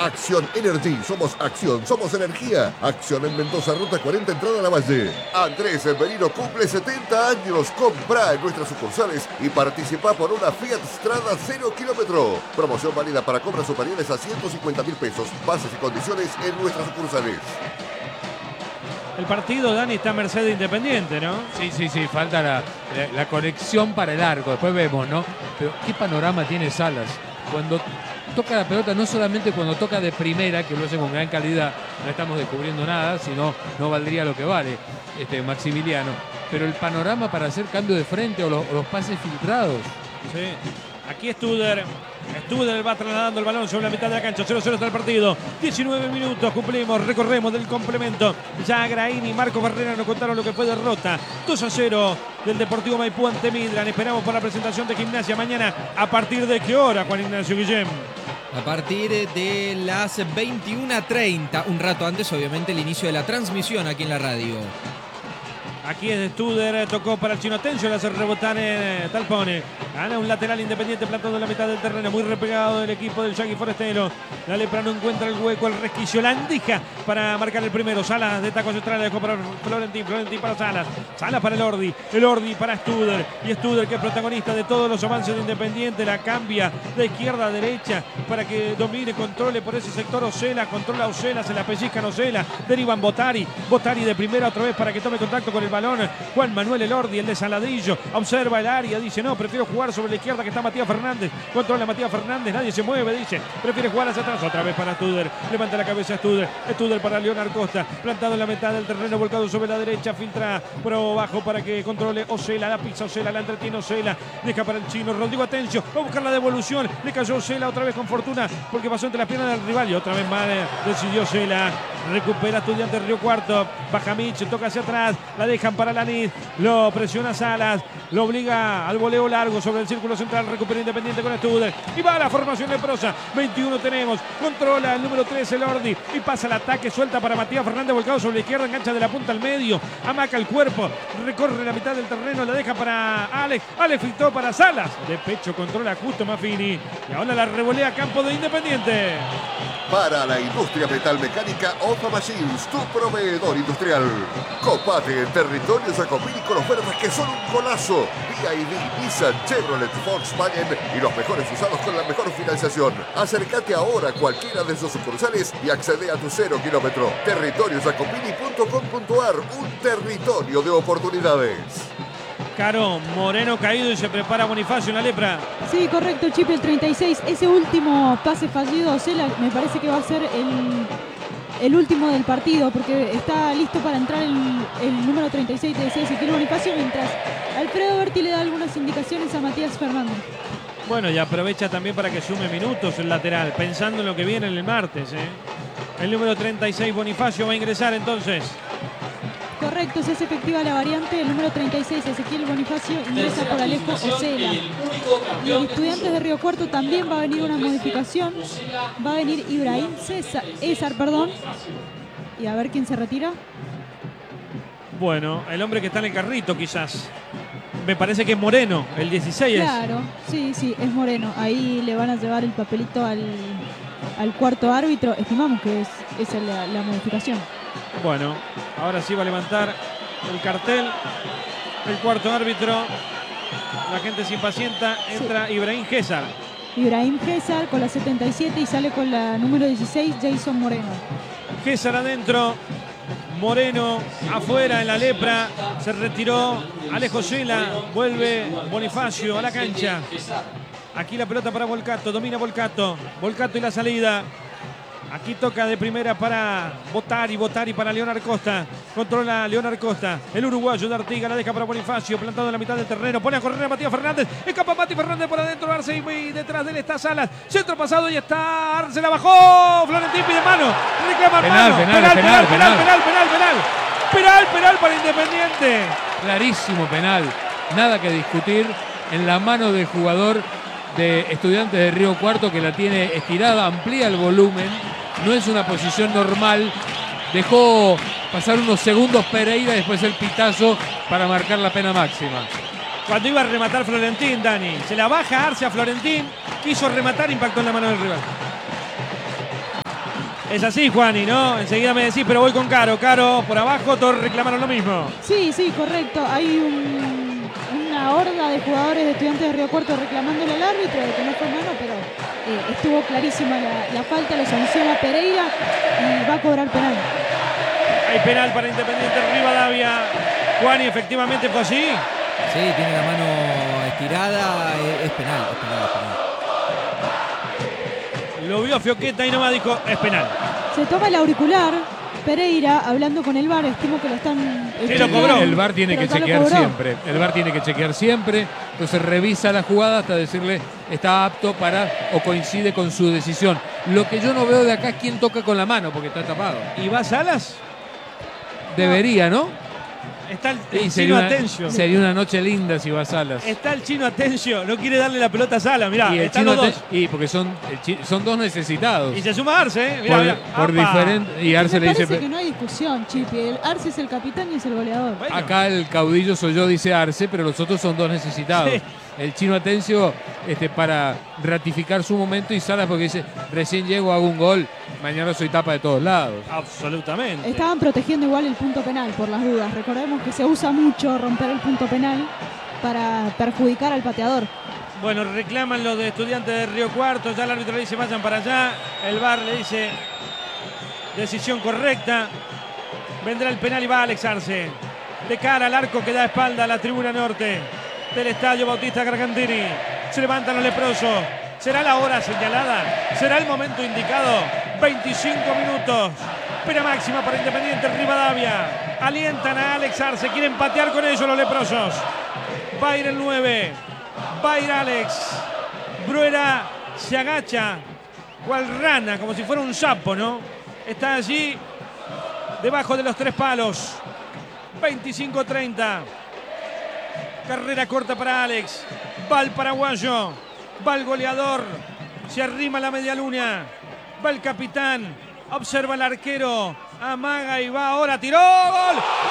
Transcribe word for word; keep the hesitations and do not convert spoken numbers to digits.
Acción Energy, somos acción, somos energía. Acción en Mendoza, ruta cuarenta, entrada a la Valle. Andrés Merino cumple setenta años. Comprá en nuestras sucursales y participa por una Fiat Strada cero kilómetro. Promoción válida para compras superiores a ciento cincuenta mil pesos. Bases y condiciones en nuestras sucursales. El partido, Dani, está a merced de Independiente, ¿no? Sí, sí, sí, falta la, la, la conexión para el arco, después vemos, ¿no? Pero ¿qué panorama tiene Salas? Cuando toca la pelota, no solamente cuando toca de primera, que lo hace con gran calidad, no estamos descubriendo nada, sino no valdría lo que vale este Maximiliano, pero el panorama para hacer cambio de frente o los, o los pases filtrados. Sí. Aquí Studer. Studer va trasladando el balón sobre la mitad de la cancha. cero cero está el partido. diecinueve minutos. Cumplimos. Recorremos del complemento. Ya Graín y Marco Barrera nos contaron lo que fue derrota. dos a cero del Deportivo Maipú ante Midland. Esperamos por la presentación de Gimnasia mañana. ¿A partir de qué hora, Juan Ignacio Guillén? A partir de las veintiuna treinta. Un rato antes, obviamente, el inicio de la transmisión aquí en la radio. Aquí es Studer, tocó para el Chino Tencio, le hace rebotar en Talpone. Gana un lateral Independiente plantando en la mitad del terreno, muy repegado del equipo del Yagui Forestero. La Lepra no encuentra el hueco, el resquicio, la andija para marcar el primero. Salas de taco central, dejó para Florentín, Florentín para Salas. Salas para el Ordi, el Ordi para Studer. Y Studer, que es protagonista de todos los avances de Independiente, la cambia de izquierda a derecha para que domine, controle por ese sector Osela, controla Osela, se la pellizcan Osela, derivan Botari. Botari de primera otra vez para que tome contacto con el balón. Juan Manuel Elordi, el de Saladillo, observa el área, dice no, prefiero jugar sobre la izquierda que está Matías Fernández, controla Matías Fernández, nadie se mueve, dice, prefiere jugar hacia atrás, otra vez para Studer, levanta la cabeza Studer, Studer para Leonard Costa, plantado en la mitad del terreno, volcado sobre la derecha, filtra por abajo para que controle Osela, la pizza Osela, la entretiene Osela, deja para el chino, Rodrigo Atencio, va a buscar la devolución, le cayó Osela otra vez con fortuna, porque pasó entre las piernas del rival y otra vez mal decidió Osela, recupera Estudiantes Río Cuarto, baja Mitch, toca hacia atrás, la dejan para Lanís, lo presiona Salas, lo obliga al voleo largo sobre el círculo central, recupera Independiente con Studer y va a la formación leprosa, veintiuno tenemos, controla el número trece el Ordi y pasa el ataque, suelta para Matías Fernández, volcado sobre la izquierda, engancha de la punta al medio, amaca el cuerpo, recorre la mitad del terreno, la deja para Alex, Alex filtró para Salas, de pecho controla justo Maffini y ahora la revolea a campo de Independiente. Para la industria metalmecánica, Ofa Machines, tu proveedor industrial. Copate en territorio Jacopini con ofertas que son un golazo. B I D, Nissan, Chevrolet, Volkswagen y los mejores usados con la mejor financiación. Acércate ahora a cualquiera de sus sucursales y accede a tu cero kilómetro. territorio jacopini punto com punto ar, un territorio de oportunidades. Caro, Moreno caído y se prepara Bonifacio en la Lepra. Sí, correcto, Chip, el treinta y seis. Ese último pase fallido, Osela, me parece que va a ser el, el último del partido, porque está listo para entrar el, el número treinta y seis de Ezequiel Bonifacio, mientras Alfredo Berti le da algunas indicaciones a Matías Fernández. Bueno, y aprovecha también para que sume minutos el lateral, pensando en lo que viene el martes, ¿eh? El número treinta y seis, Bonifacio, va a ingresar entonces. Correcto, se hace efectiva la variante. El número treinta y seis, Ezequiel Bonifacio, ingresa por Alejo Osela. Y el Estudiantes de Río Cuarto también va a venir una modificación. Va a venir Ibrahim César, César, perdón. Y a ver quién se retira. Bueno, el hombre que está en el carrito quizás. Me parece que es Moreno, el dieciséis. Claro, sí, sí, es Moreno. Ahí le van a llevar el papelito al, al cuarto árbitro. Estimamos que es esa es la, la modificación. Bueno, ahora sí va a levantar el cartel el cuarto árbitro. La gente se impacienta. Entra sí. Ibrahim César. Ibrahim César con la setenta y siete y sale con la número dieciséis, Jason Moreno. César adentro, Moreno afuera en la Lepra. Se retiró Alejo Osela. Vuelve Bonifacio a la cancha. Aquí la pelota para Volcato. Domina Volcato. Volcato y la salida. Aquí toca de primera para Botari, Botari para Leonard Costa. Controla Leonard Costa. El uruguayo de Artiga la deja para Bonifacio, plantado en la mitad del terreno. Pone a correr a Matías Fernández. Escapa Mati Fernández por adentro. Arce y detrás de él está Salas. Centro pasado y está Arce, la bajó. Florentín pide mano. Reclama penal, mano. Penal, penal, penal, penal, penal, penal, penal, penal. Penal, penal para Independiente. Clarísimo penal. Nada que discutir. En la mano del jugador de Estudiantes de Río Cuarto, que la tiene estirada, amplía el volumen. No es una posición normal. Dejó pasar unos segundos Pereira y después el pitazo para marcar la pena máxima. Cuando iba a rematar Florentín, Dani, se la baja Arce a Florentín, quiso rematar, impactó en la mano del rival. Es así, Juani, ¿no? Enseguida me decís, pero voy con Caro. Caro por abajo, todos reclamaron lo mismo. Sí, sí, correcto. Hay un, una horda de jugadores de Estudiantes de Río Cuarto reclamándole al árbitro de que no fue mano, pero eh, estuvo clarísima la, la falta, lo sanciona Pereira y va a cobrar penal. Hay penal para Independiente Rivadavia. Juani, efectivamente fue así. Sí, tiene la mano estirada, es, es penal, es penal, es penal. Lo vio Fioqueta y nomás dijo, es penal. Se toma el auricular, Pereira hablando con el V A R, estimo que lo están... Sí, lo cobró. El V A R tiene Pero que ya lo chequear cobró. siempre. El V A R tiene que chequear siempre. Entonces revisa la jugada hasta decirle está apto para o coincide con su decisión. Lo que yo no veo de acá es quién toca con la mano porque está tapado. ¿Y va Salas? Debería, ¿no? Está el, Y el sería chino una, Atencio. sería una noche linda si va a Salas. Está el chino Atencio. No quiere darle la pelota a Salas. Mirá, Y el están chino los dos. Aten- y porque son, el chi- son dos necesitados. Y se suma Arce, ¿eh? Mirá, por mirá. por ¡Apa! diferente. Y Arce Me le dice. parece que no hay discusión, Chipi. El Arce es el capitán y es el goleador. Bueno. Acá el caudillo soy yo, dice Arce, pero los otros son dos necesitados. Sí. El chino Atencio este, para ratificar su momento y Salas porque dice, recién llego, hago un gol, mañana soy tapa de todos lados. Absolutamente. Estaban protegiendo igual el punto penal, por las dudas. Recordemos que se usa mucho romper el punto penal para perjudicar al pateador. Bueno, reclaman los de Estudiantes de Río Cuarto. Ya el árbitro le dice, vayan para allá. El V A R le dice, decisión correcta. Vendrá el penal y va Alex Arce. De cara al arco que da espalda a la tribuna norte del Estadio Bautista Gargantini. Se levantan los leprosos. ¿Será la hora señalada? ¿Será el momento indicado? veinticinco minutos. Pena máxima para Independiente Rivadavia. Alientan a Alex Arce. Quieren patear con ellos los leprosos. Va a ir el nueve. Va a ir Alex. Bruera se agacha. Cual rana, como si fuera un sapo, ¿no? Está allí debajo de los tres palos. veinticinco treinta. Carrera corta para Alex. Va el paraguayo. Va el goleador. Se arrima la media luna. Va el capitán. Observa el arquero. Amaga y va ahora. Tiró. ¡Gol!